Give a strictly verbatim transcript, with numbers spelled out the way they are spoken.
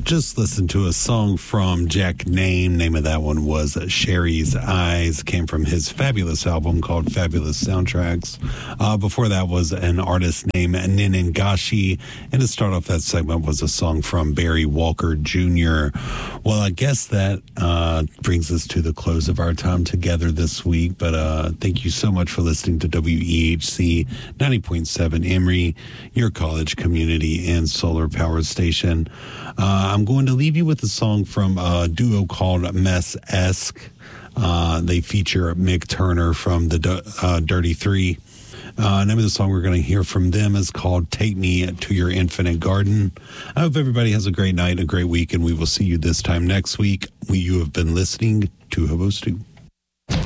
Just listened to a song from Jack Name. Name of that one was Sherry's Eyes. Came from his fabulous album called Fabulous Soundtracks. Uh, before that was an artist named Ninengashi. And to start off that segment was a song from Barry Walker Junior Well, I guess that uh, brings us to the close of our time together this week. But uh, thank you so much for listening to W E H C ninety point seven Emory, your college community and solar power station. Uh, I'm going to leave you with a song from a duo called Mess-esque. Uh, they feature Mick Turner from the uh, Dirty Three. Uh, name of the song we're going to hear from them is called Take Me to Your Infinite Garden. I hope everybody has a great night, a great week, and we will see you this time next week. We, you have been listening to Hobo Stew.